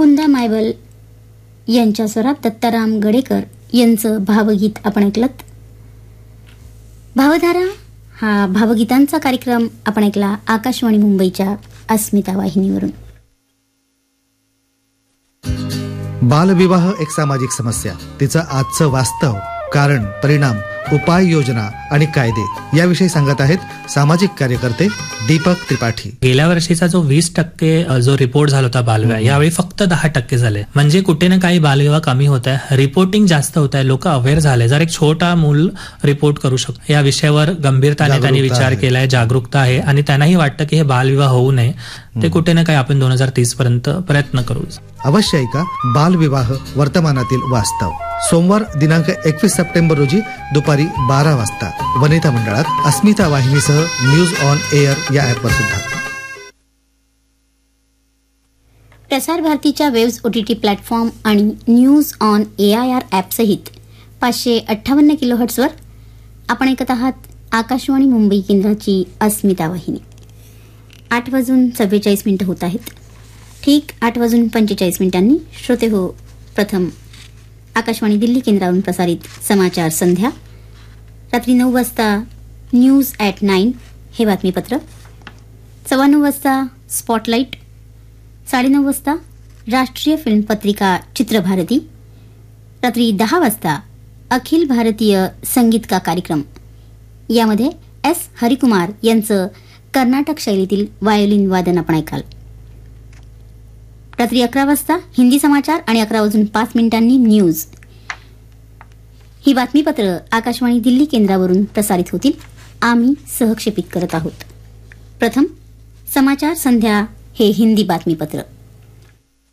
कुंदा मायबल यांच्या स्वरात दत्ताराम गडेकर यांचं भावगीत आपण ऐकलत. भावधारा हा भावगीतांचा कार्यक्रम आपण ऐकला आकाशवाणी मुंबईच्या अस्मिता वाहिनीवरून. बालविवाह एक सामाजिक समस्या, तिचं आजचं वास्तव, कारण, परिणाम, उपाययोजना आणि कायदे याविषयी सांगत आहेत सामाजिक कार्यकर्ते दीपक त्रिपाठी. गेल्या वर्षीचा जो 20% जो रिपोर्ट झाला होता बालविवाह, यावेळी फक्त 10% झाले. म्हणजे कुठे ना काही बालविवाह कमी होत आहे, रिपोर्टिंग जास्त होत आहे, लोक अवेअर झाले. जर एक छोटा मूल रिपोर्ट करू शकतो या विषयावर गंभीरताने त्यांनी विचार केलाय, जागरूकता आहे आणि त्यांनाही वाटतं की हे बालविवाह होऊ नये. ते कुठे ना काही आपण 2030 पर्यंत प्रयत्न करू. अवश्य ऐका बालविवाह वर्तमानातील वास्तव. सोमवार दिनांक 21 सप्टेंबर रोजी दुपारी 12 वाजता वनिता मंडळात अस्मिता वाहिनीसह न्यूज ऑन एअर या ऍपवर सुद्धा. प्रसार भारतीच्या वेव्स OTT प्लॅटफॉर्म आणि न्यूज ऑन AIR ऍप सहित 558 किलोहर्ट्झवर आपण ऐकत आहात आकाशवाणी मुंबई केंद्राची अस्मिता वाहिनी. 8:44 होत आहेत. ठीक 8:45 श्रोते हो, प्रथम आकाशवाणी दिल्ली केंद्रावरून प्रसारित समाचार संध्या. रात्री 9 वाजता न्यूज ॲट 9 हे बातमीपत्र. 9:15 वाजता स्पॉटलाईट. 9:30 वाजता राष्ट्रीय फिल्म पत्रिका चित्रभारती. रात्री 10 वाजता अखिल भारतीय संगीत का कार्यक्रम. यामध्ये S. हरिकुमार यांचं कर्नाटक शैलीतील व्हायोलिन वादन आपण ऐकाल. रात्री 11 वाजता हिंदी समाचार आणि 11:05 न्यूज. ही बातमीपत्र आकाशवाणी दिल्ली केंद्रावरून प्रसारित होतील. आम्ही सहक्षेपित करत आहोत. प्रथम समाचार संध्या हे हिंदी बातमीपत्र.